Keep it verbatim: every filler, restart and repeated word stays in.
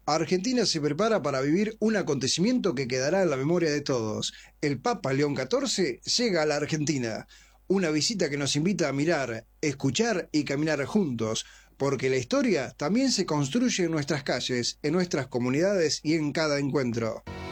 Argentina se prepara para vivir un acontecimiento que quedará en la memoria de todos. El Papa León catorce llega a la Argentina. Una visita que nos invita a mirar, escuchar y caminar juntos, porque la historia también se construye en nuestras calles, en nuestras comunidades y en cada encuentro.